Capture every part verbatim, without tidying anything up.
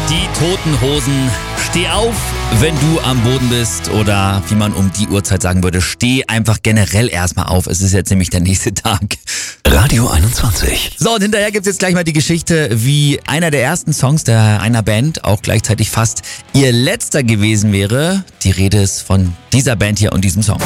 Die Toten Hosen. Steh auf, wenn du am Boden bist, oder wie man um die Uhrzeit sagen würde, steh einfach generell erstmal auf. Es ist jetzt nämlich der nächste Tag. Radio einundzwanzig. So, und hinterher gibt's jetzt gleich mal die Geschichte, wie einer der ersten Songs der einer Band auch gleichzeitig fast ihr letzter gewesen wäre. Die Rede ist von dieser Band hier und diesem Song.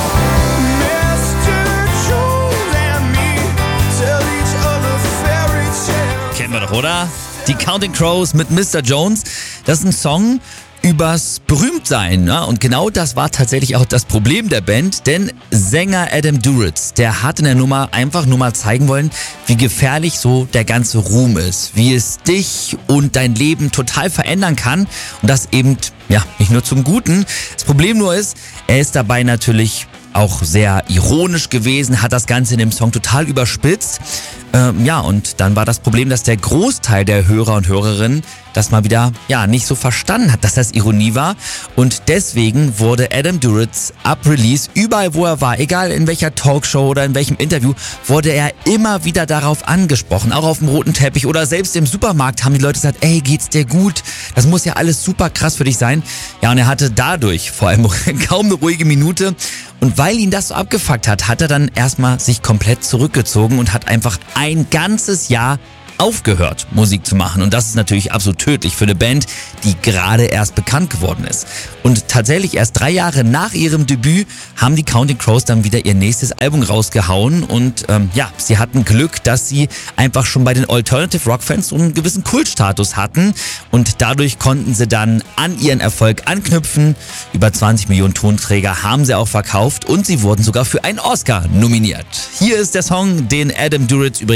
Kennen wir doch, oder? Die Counting Crows mit Mister Jones. Das ist ein Song übers Berühmtsein. Ne? Und genau das war tatsächlich auch das Problem der Band, denn Sänger Adam Duritz, der hat in der Nummer einfach nur mal zeigen wollen, wie gefährlich so der ganze Ruhm ist, wie es dich und dein Leben total verändern kann und das eben, ja, nicht nur zum Guten. Das Problem nur ist, er ist dabei natürlich auch sehr ironisch gewesen, hat das Ganze in dem Song total überspitzt. Ähm, ja, und dann war das Problem, dass der Großteil der Hörer und Hörerinnen das mal wieder ja nicht so verstanden hat, dass das Ironie war. Und deswegen wurde Adam Duritz ab Release, überall wo er war, egal in welcher Talkshow oder in welchem Interview, wurde er immer wieder darauf angesprochen. Auch auf dem roten Teppich oder selbst im Supermarkt haben die Leute gesagt, ey, geht's dir gut? Das muss ja alles super krass für dich sein. Ja, und er hatte dadurch vor allem kaum eine ruhige Minute. Und weil ihn das so abgefuckt hat, hat er dann erstmal sich komplett zurückgezogen und hat einfach ein ganzes Jahr aufgehört, Musik zu machen. Und das ist natürlich absolut tödlich für eine Band, die gerade erst bekannt geworden ist. Und tatsächlich erst drei Jahre nach ihrem Debüt haben die Counting Crows dann wieder ihr nächstes Album rausgehauen. Und ähm, ja, sie hatten Glück, dass sie einfach schon bei den Alternative Rock Fans so einen gewissen Kultstatus hatten. Und dadurch konnten sie dann an ihren Erfolg anknüpfen. Über zwanzig Millionen Tonträger haben sie auch verkauft und sie wurden sogar für einen Oscar nominiert. Hier ist der Song, den Adam Duritz übrigens